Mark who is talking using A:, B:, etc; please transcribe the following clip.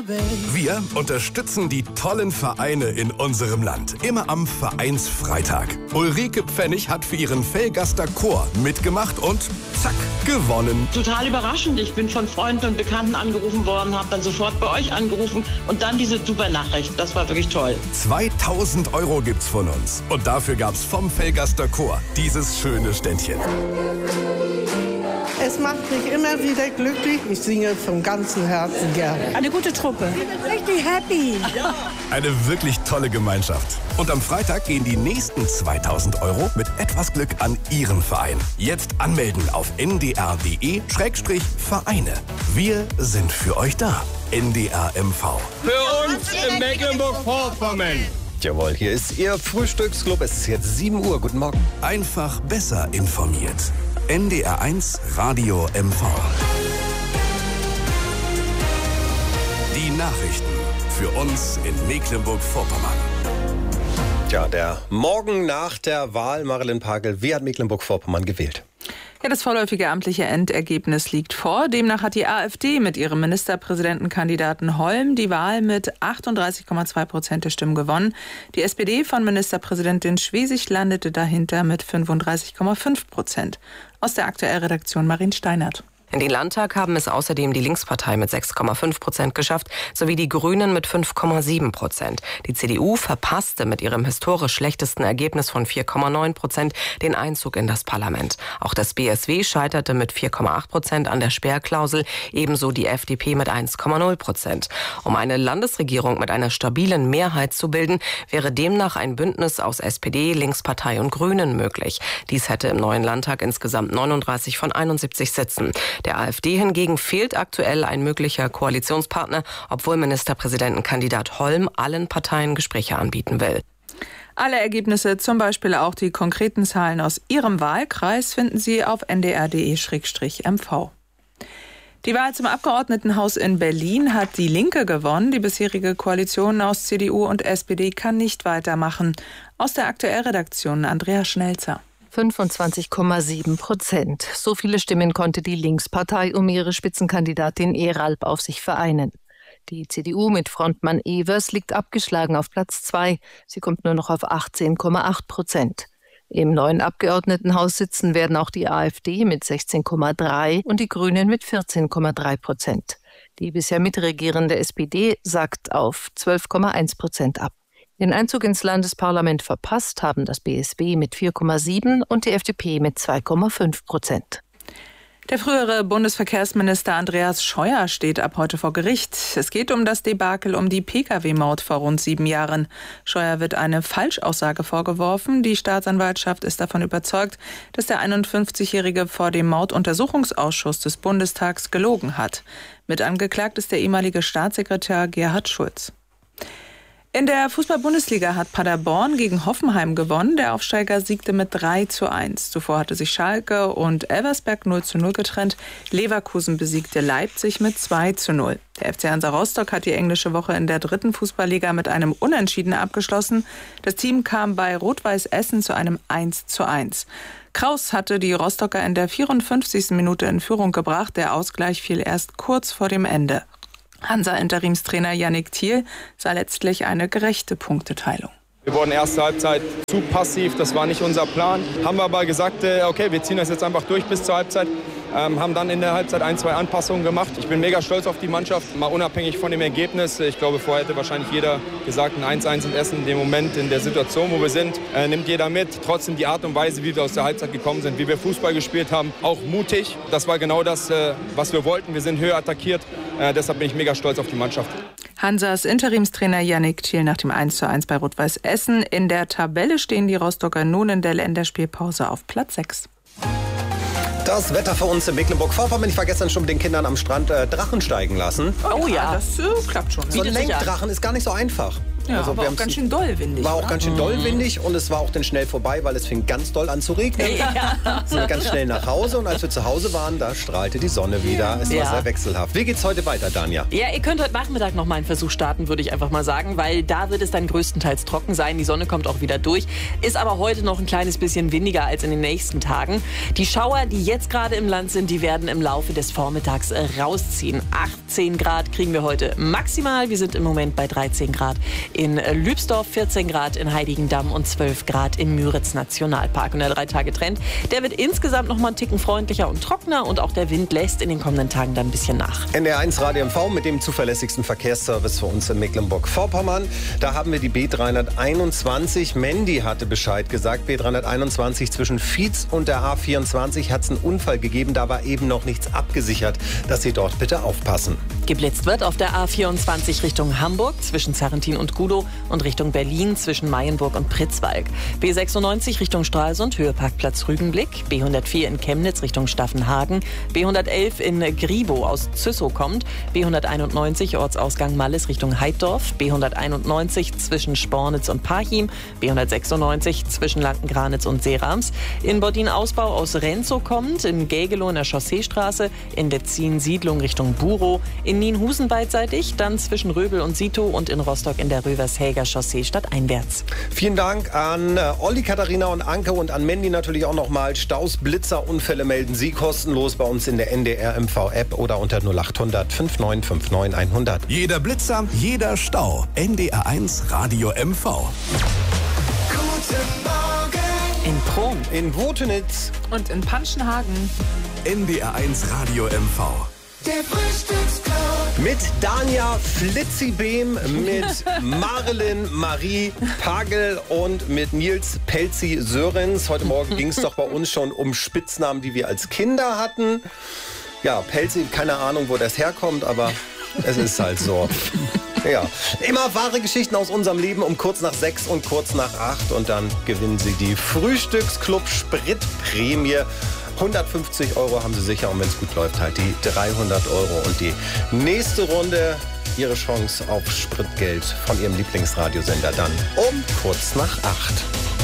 A: Wir unterstützen die tollen Vereine in unserem Land. Immer am Vereinsfreitag. Ulrike Pfennig hat für ihren Velgaster Chor mitgemacht und zack, gewonnen.
B: Total überraschend. Ich bin von Freunden und Bekannten angerufen worden, habe dann sofort bei euch angerufen und dann diese super Nachricht. Das war wirklich toll.
A: 2.000 € gibt's von uns. Und dafür gab's vom Velgaster Chor dieses schöne Ständchen.
C: Es macht mich immer wieder glücklich. Ich singe von ganzem Herzen gerne.
D: Eine gute Truppe.
C: Richtig happy.
A: Eine wirklich tolle Gemeinschaft. Und am Freitag gehen die nächsten 2.000 € mit etwas Glück an Ihren Verein. Jetzt anmelden auf ndr.de/Vereine. Wir sind für euch da. NDR MV.
E: Für uns in Mecklenburg-Vorpommern.
F: Jawohl, hier ist Ihr Frühstücksclub. Es ist jetzt 7 Uhr. Guten Morgen.
A: Einfach besser informiert. NDR 1 Radio MV. Die Nachrichten für uns in Mecklenburg-Vorpommern.
F: Ja, der Morgen nach der Wahl, Marilyn Pagel, wie hat Mecklenburg-Vorpommern gewählt?
G: Ja, das vorläufige amtliche Endergebnis liegt vor. Demnach hat die AfD mit ihrem Ministerpräsidentenkandidaten Holm die Wahl mit 38,2% der Stimmen gewonnen. Die SPD von Ministerpräsidentin Schwesig landete dahinter mit 35,5%. Aus der Aktuellredaktion Marin Steinert.
H: In den Landtag haben es außerdem die Linkspartei mit 6,5% geschafft, sowie die Grünen mit 5,7%. Die CDU verpasste mit ihrem historisch schlechtesten Ergebnis von 4,9% den Einzug in das Parlament. Auch das BSW scheiterte mit 4,8% an der Sperrklausel, ebenso die FDP mit 1,0%. Um eine Landesregierung mit einer stabilen Mehrheit zu bilden, wäre demnach ein Bündnis aus SPD, Linkspartei und Grünen möglich. Dies hätte im neuen Landtag insgesamt 39 von 71 Sitzen. Der AfD hingegen fehlt aktuell ein möglicher Koalitionspartner, obwohl Ministerpräsidentenkandidat Holm allen Parteien Gespräche anbieten will.
G: Alle Ergebnisse, zum Beispiel auch die konkreten Zahlen aus Ihrem Wahlkreis, finden Sie auf ndr.de/MV. Die Wahl zum Abgeordnetenhaus in Berlin hat die Linke gewonnen. Die bisherige Koalition aus CDU und SPD kann nicht weitermachen. Aus der Aktuellredaktion Andrea Schnelzer.
I: 25,7%. So viele Stimmen konnte die Linkspartei um ihre Spitzenkandidatin Eralp auf sich vereinen. Die CDU mit Frontmann Evers liegt abgeschlagen auf Platz 2. Sie kommt nur noch auf 18,8%. Im neuen Abgeordnetenhaus sitzen werden auch die AfD mit 16,3% und die Grünen mit 14,3%. Die bisher mitregierende SPD sackt auf 12,1% ab. Den Einzug ins Landesparlament verpasst haben das BSW mit 4,7% und die FDP mit 2,5%.
G: Der frühere Bundesverkehrsminister Andreas Scheuer steht ab heute vor Gericht. Es geht um das Debakel um die Pkw-Maut vor rund 7 Jahren. Scheuer wird eine Falschaussage vorgeworfen. Die Staatsanwaltschaft ist davon überzeugt, dass der 51-Jährige vor dem Mautuntersuchungsausschuss des Bundestags gelogen hat. Mit angeklagt ist der ehemalige Staatssekretär Gerhard Schulz. In der Fußball-Bundesliga hat Paderborn gegen Hoffenheim gewonnen. Der Aufsteiger siegte mit 3:1. Zuvor hatte sich Schalke und Elversberg 0:0 getrennt. Leverkusen besiegte Leipzig mit 2:0. Der FC Hansa Rostock hat die englische Woche in der 3. Fußballliga mit einem Unentschieden abgeschlossen. Das Team kam bei Rot-Weiß Essen zu einem 1:1. Kraus hatte die Rostocker in der 54. Minute in Führung gebracht. Der Ausgleich fiel erst kurz vor dem Ende. Hansa-Interimstrainer Yannick Thiel sah letztlich eine gerechte Punkteteilung.
E: Wir wurden erste Halbzeit zu passiv, das war nicht unser Plan. Haben wir aber gesagt, okay, wir ziehen das jetzt einfach durch bis zur Halbzeit. Haben dann in der Halbzeit 1, 2 Anpassungen gemacht. Ich bin mega stolz auf die Mannschaft, mal unabhängig von dem Ergebnis. Ich glaube, vorher hätte wahrscheinlich jeder gesagt, ein 1:1 in Essen, in dem Moment, in der Situation, wo wir sind, nimmt jeder mit. Trotzdem die Art und Weise, wie wir aus der Halbzeit gekommen sind, wie wir Fußball gespielt haben, auch mutig. Das war genau das, was wir wollten. Wir sind höher attackiert. Deshalb bin ich mega stolz auf die Mannschaft.
G: Hansas Interimstrainer Yannick Thiel nach dem 1:1 bei Rot-Weiß Essen. In der Tabelle stehen die Rostocker nun in der Länderspielpause auf Platz 6.
F: Das Wetter für uns in Mecklenburg-Vorpommern. Ich war gestern schon mit den Kindern am Strand Drachen steigen lassen.
G: Oh ja, das klappt schon.
F: So ein Lenkdrachen ist gar nicht so einfach.
G: Ja,
F: Also
G: aber auch ganz schön doll windig.
F: War auch
G: oder?
F: ganz schön doll windig und es war auch dann schnell vorbei, weil es fing ganz doll an zu regnen. Sind wir ganz schnell nach Hause und als wir zu Hause waren, da strahlte die Sonne wieder. Es war sehr wechselhaft. Wie geht's heute weiter, Danja?
D: Ja, ihr könnt heute Nachmittag noch mal einen Versuch starten, würde ich einfach mal sagen, weil da wird es dann größtenteils trocken sein. Die Sonne kommt auch wieder durch, ist aber heute noch ein kleines bisschen windiger als in den nächsten Tagen. Die Schauer, die jetzt gerade im Land sind, die werden im Laufe des Vormittags rausziehen. 18 Grad kriegen wir heute maximal. Wir sind im Moment bei 13 Grad in Lübsdorf, 14 Grad in Heiligendamm und 12 Grad im Müritz Nationalpark. Und der 3-Tage-Trend, der wird insgesamt noch mal einen Ticken freundlicher und trockener und auch der Wind lässt in den kommenden Tagen dann ein bisschen nach.
F: NDR1 Radio MV mit dem zuverlässigsten Verkehrsservice für uns in Mecklenburg-Vorpommern. Da haben wir die B321. Mandy hatte Bescheid gesagt. B321 zwischen Vietz und der A24 hat es einen Unfall gegeben. Da war eben noch nichts abgesichert, dass Sie dort bitte aufpassen.
D: Geblitzt wird auf der A24 Richtung Hamburg zwischen Sarrentin und Gudow und Richtung Berlin zwischen Mayenburg und Pritzwalk. B96 Richtung Stralsund, Höheparkplatz Rügenblick. B104 in Chemnitz Richtung Staffenhagen. B111 in Gribow aus Züssow kommt. B191 Ortsausgang Malles Richtung Heiddorf. B191 zwischen Spornitz und Parchim. B196 zwischen Lankengranitz und Seerams. In Bodin-Ausbau aus Renzow kommt. In Gägelow in der Chausseestraße. In Wetzin-Siedlung Richtung Burow. In Nienhusen beidseitig. Dann zwischen Röbel und Sito und in Rostock in der Rövershäger Chaussee stadteinwärts.
F: Vielen Dank an Olli, Katharina und Anke und an Mandy natürlich auch nochmal. Staus, Blitzer, Unfälle melden Sie kostenlos bei uns in der NDR MV-App oder unter 0800 5959 100.
A: Jeder Blitzer, jeder Stau. NDR1 Radio MV.
J: Guten Morgen.
D: In Pron.
F: In Wotenitz.
G: Und in Panschenhagen.
A: NDR1 Radio MV.
J: Der Frühstücksclub.
F: Mit Danja Flitzibehm, mit Marilyn Marie Pagel und mit Nils Pelzi Sörens. Heute Morgen ging es doch bei uns schon um Spitznamen, die wir als Kinder hatten. Ja, Pelzi, keine Ahnung, wo das herkommt, aber es ist halt so. Ja, immer wahre Geschichten aus unserem Leben um kurz nach 6 und kurz nach 8 und dann gewinnen Sie die Frühstücksclub Spritprämie. 150 € haben Sie sicher und wenn es gut läuft, halt die 300 €. Und die nächste Runde, Ihre Chance auf Spritgeld von Ihrem Lieblingsradiosender dann um kurz nach 8.